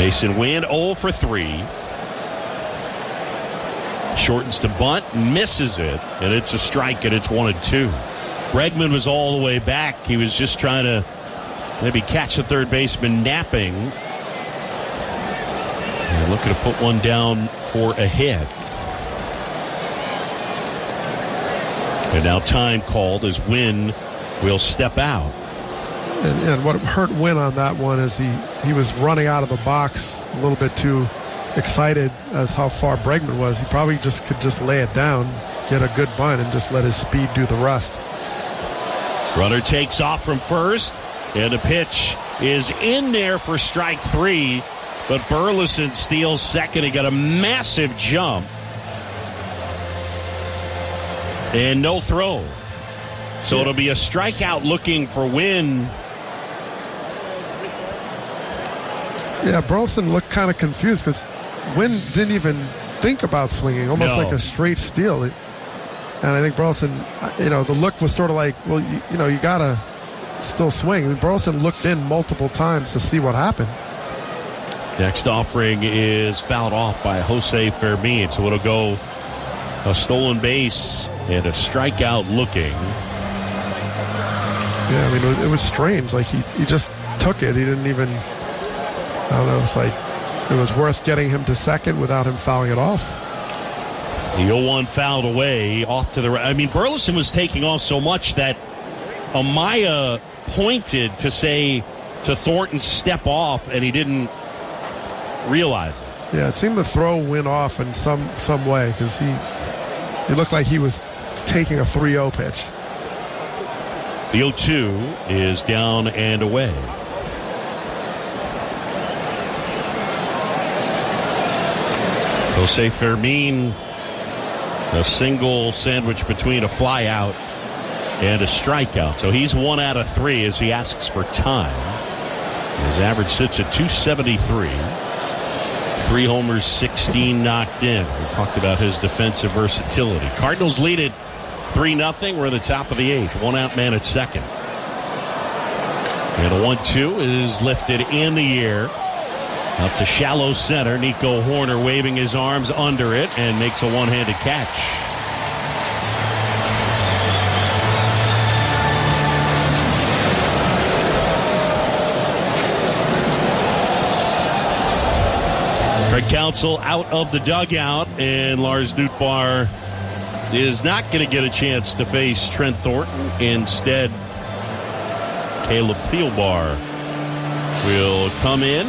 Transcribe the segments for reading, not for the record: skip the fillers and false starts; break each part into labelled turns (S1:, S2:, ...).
S1: Mason Wynn 0 for 3. Shortens to bunt, misses it, and it's a strike, and it's 1-2. Bregman was all the way back. He was just trying to maybe catch the third baseman napping. And looking to put one down for a hit. And now time called as Wynn will step out.
S2: And what hurt Wynn on that one is he was running out of the box a little bit too excited as how far Bregman was. He probably could just lay it down, get a good bunt, and just let his speed do the rest.
S1: Runner takes off from first, and the pitch is in there for strike 3. But Burleson steals second. He got a massive jump. And no throw. So it'll be a strikeout looking for Wynn.
S2: Yeah, Burleson looked kind of confused because Wynn didn't even think about swinging, almost like a straight steal. And I think Burleson, the look was sort of like, well, you got to still swing. I mean, Burleson looked in multiple times to see what happened.
S1: Next offering is fouled off by Jose Fermin. So it'll go a stolen base and a strikeout looking.
S2: Yeah, I mean, it was strange. Like, he just took it. He didn't even, I don't know, it's like it was worth getting him to second without him fouling it off.
S1: The 0-1 fouled away off to the right. I mean, Burleson was taking off so much that Amaya pointed to say to Thornton, step off, and he didn't realize it.
S2: Yeah, it seemed the throw went off in some way because he looked like he was taking a 3-0 pitch.
S1: The 0-2 is down and away. Jose Fermin, a single sandwich between a flyout and a strikeout. So he's 1 out of 3 as he asks for time. His average sits at 273. 3 homers, 16 knocked in. We talked about his defensive versatility. Cardinals lead it 3-0. We're in the top of the 8th. 1 out man at second. And a 1-2 is lifted in the air. Out to shallow center. Nico Horner waving his arms under it and makes a one-handed catch. Craig Counsell out of the dugout, and Lars Nootbaar is not going to get a chance to face Trent Thornton. Instead, Caleb Thielbar will come in.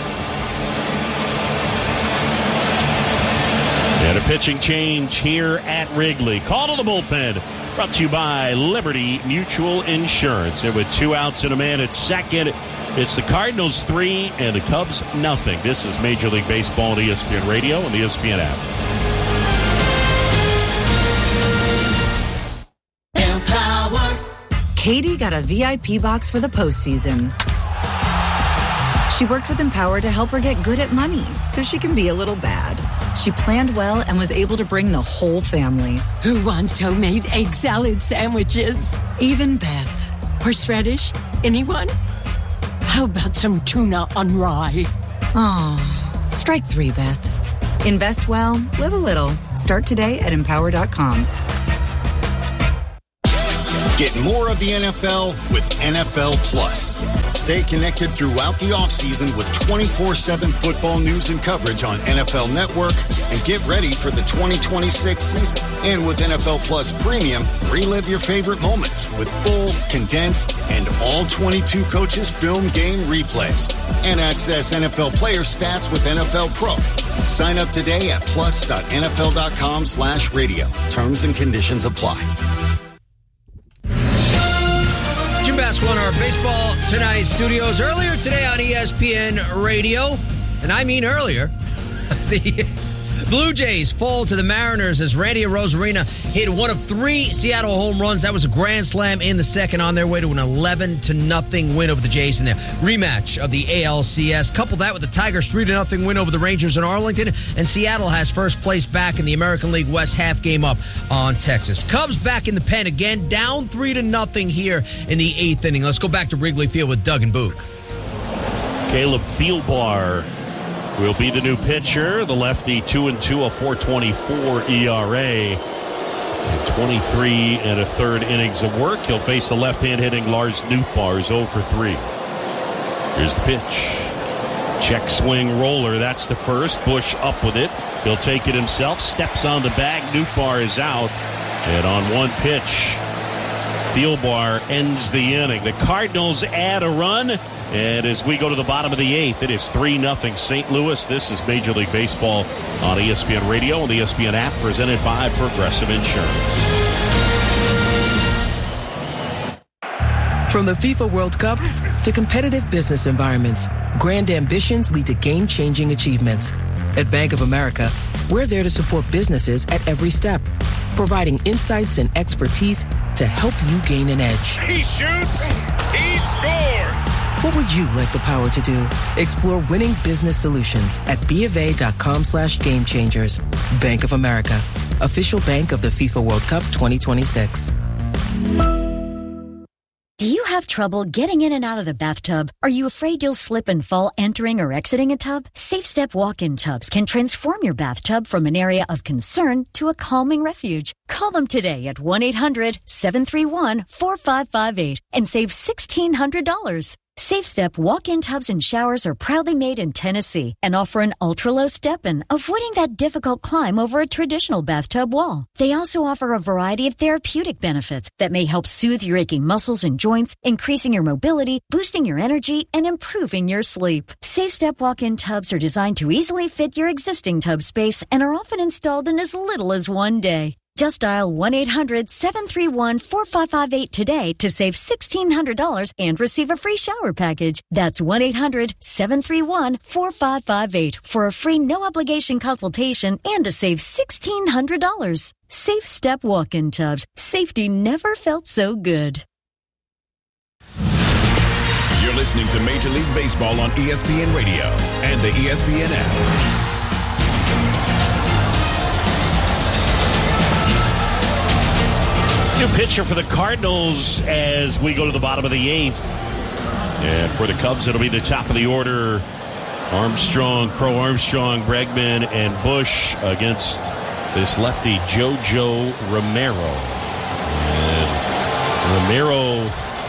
S1: And a pitching change here at Wrigley. Call to the bullpen. Brought to you by Liberty Mutual Insurance. And with 2 outs and a man at second, it's the Cardinals 3 and the Cubs 0. This is Major League Baseball on ESPN Radio and the ESPN app.
S3: Empower. Katie got a VIP box for the postseason. She worked with Empower to help her get good at money so she can be a little bad. She planned well and was able to bring the whole family.
S4: Who wants homemade egg salad sandwiches?
S3: Even Beth.
S4: Horseradish? Anyone? How about some tuna on rye?
S3: Oh, strike 3, Beth. Invest well, live a little. Start today at Empower.com.
S5: Get more of the NFL with NFL Plus. Stay connected throughout the offseason with 24/7 football news and coverage on NFL Network, and get ready for the 2026 season. And with NFL Plus Premium, relive your favorite moments with full, condensed, and all 22 coaches film game replays. And access NFL player stats with NFL Pro. Sign up today at plus.nfl.com/radio. Terms and conditions apply.
S6: Basketball in our Baseball Tonight studios. Earlier today on ESPN Radio, and I mean earlier, the Blue Jays fall to the Mariners as Randy Arozarena hit one of 3 Seattle home runs. That was a grand slam in the second on their way to an 11-0 win over the Jays in their rematch of the ALCS. Couple that with the Tigers' 3-0 win over the Rangers in Arlington, and Seattle has first place back in the American League West, half game up on Texas. Cubs back in the pen again, down 3-0 here in the 8th inning. Let's go back to Wrigley Field with Doug and Boog.
S1: Caleb Thielbar will be the new pitcher. The lefty 2-2, a 4.24 ERA. And 23 and a third innings of work. He'll face the left-hand hitting Lars Nootbaar, 0 for 3. Here's the pitch. Check swing roller. That's the first. Bush up with it. He'll take it himself. Steps on the bag. Nootbaar is out. And on one pitch, Thielbar ends the inning. The Cardinals add a run. And as we go to the bottom of the 8th, it is 3-0 St. Louis. This is Major League Baseball on ESPN Radio and the ESPN app, presented by Progressive Insurance.
S7: From the FIFA World Cup to competitive business environments, grand ambitions lead to game-changing achievements. At Bank of America, we're there to support businesses at every step, providing insights and expertise to help you gain an edge.
S8: He shoots, he scores!
S7: What would you like the power to do? Explore winning business solutions at BofA.com/gamechangers. Bank of America, official bank of the FIFA World Cup 2026.
S9: Do you have trouble getting in and out of the bathtub? Are you afraid you'll slip and fall entering or exiting a tub? SafeStep walk-in tubs can transform your bathtub from an area of concern to a calming refuge. Call them today at 1-800-731-4558 and save $1,600. SafeStep walk-in tubs and showers are proudly made in Tennessee and offer an ultra-low step-in, avoiding that difficult climb over a traditional bathtub wall. They also offer a variety of therapeutic benefits that may help soothe your aching muscles and joints, increasing your mobility, boosting your energy, and improving your sleep. SafeStep walk-in tubs are designed to easily fit your existing tub space and are often installed in as little as one day. Just dial 1-800-731-4558 today to save $1,600 and receive a free shower package. That's 1-800-731-4558 for a free no-obligation consultation and to save $1,600. SafeStep walk-in tubs. Safety never felt so good.
S10: You're listening to Major League Baseball on ESPN Radio and the ESPN app.
S1: New pitcher for the Cardinals as we go to the bottom of the 8th. And for the Cubs, it'll be the top of the order. Armstrong, Crow Armstrong, Bregman, and Bush against this lefty, JoJo Romero. And Romero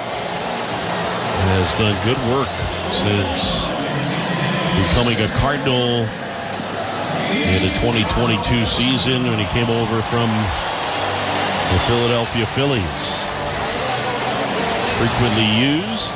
S1: has done good work since becoming a Cardinal in the 2022 season when he came over from the Philadelphia Phillies. Frequently used.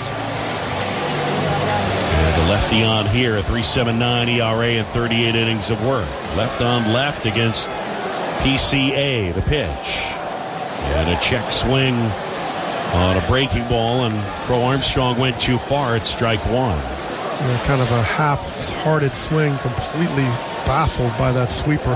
S1: And the lefty on here, a 3.79 ERA and 38 innings of work. Left on left against PCA, the pitch. And a check swing on a breaking ball, and Crow Armstrong went too far at strike one.
S2: Kind of a half-hearted swing, completely baffled by that sweeper.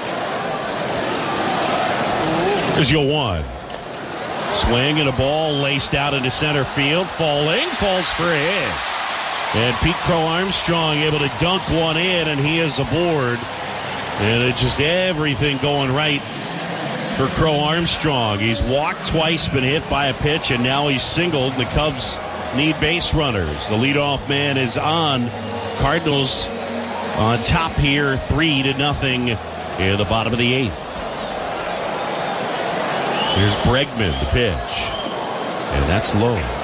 S1: Here's your one. Swing and a ball laced out into center field. Falling. Falls for a hit. And Pete Crow Armstrong able to dunk one in, and he is aboard. And it's just everything going right for Crow Armstrong. He's walked twice, been hit by a pitch, and now he's singled. The Cubs need base runners. The leadoff man is on. Cardinals on top here, 3-0 in the bottom of the 8th. Here's Bregman, the pitch. And that's low.